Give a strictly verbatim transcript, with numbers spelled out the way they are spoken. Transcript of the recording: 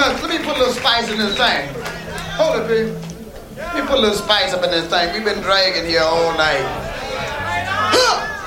let me put a little spice in this thing. Hold it, baby. Let me put a little spice up in this thing. We've been dragging here all night. Huh!